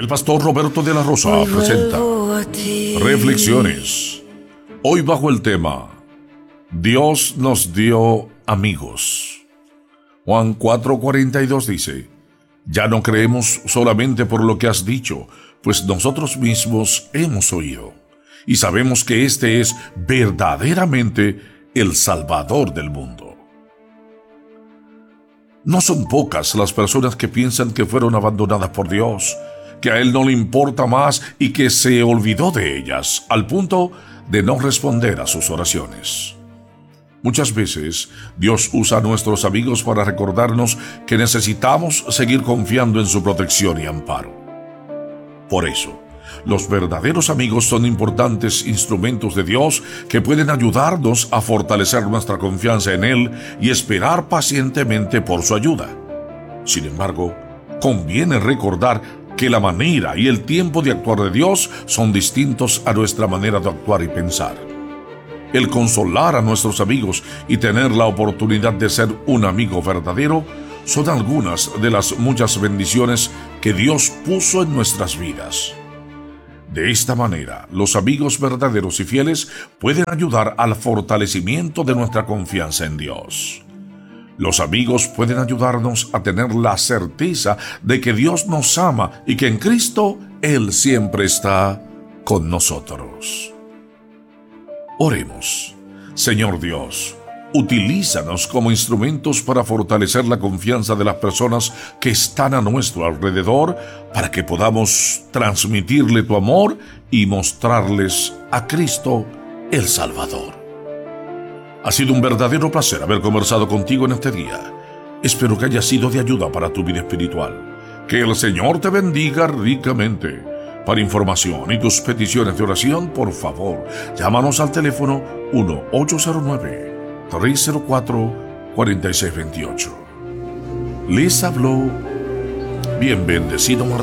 El pastor Roberto de la Rosa presenta Reflexiones. Hoy bajo el tema Dios nos dio amigos. Juan 4:42 dice: Ya no creemos solamente por lo que has dicho, pues nosotros mismos hemos oído y sabemos que este es verdaderamente el Salvador del mundo. No son pocas las personas que piensan que fueron abandonadas por Dios, que a Él no le importa más y que se olvidó de ellas, al punto de no responder a sus oraciones. Muchas veces Dios usa a nuestros amigos para recordarnos que necesitamos seguir confiando en su protección y amparo. Por eso, los verdaderos amigos son importantes instrumentos de Dios que pueden ayudarnos a fortalecer nuestra confianza en Él y esperar pacientemente por su ayuda. Sin embargo, conviene recordar que la manera y el tiempo de actuar de Dios son distintos a nuestra manera de actuar y pensar. El consolar a nuestros amigos y tener la oportunidad de ser un amigo verdadero son algunas de las muchas bendiciones que Dios puso en nuestras vidas. De esta manera, los amigos verdaderos y fieles pueden ayudar al fortalecimiento de nuestra confianza en Dios. Los amigos pueden ayudarnos a tener la certeza de que Dios nos ama y que en Cristo Él siempre está con nosotros. Oremos. Señor Dios, utilízanos como instrumentos para fortalecer la confianza de las personas que están a nuestro alrededor, para que podamos transmitirle tu amor y mostrarles a Cristo, el Salvador. Ha sido un verdadero placer haber conversado contigo en este día. Espero que haya sido de ayuda para tu vida espiritual. Que el Señor te bendiga ricamente. Para información y tus peticiones de oración, por favor, llámanos al teléfono 1-809-304-4628. Les habló bien bendecido Martín.